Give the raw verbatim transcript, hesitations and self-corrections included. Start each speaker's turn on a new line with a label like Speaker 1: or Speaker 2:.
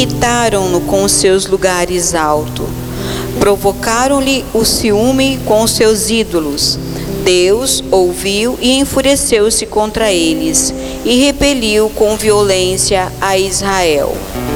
Speaker 1: irritaram-no com os seus lugares altos, provocaram-lhe o ciúme com os seus ídolos. Deus ouviu e enfureceu-se contra eles, e repeliu com violência a Israel.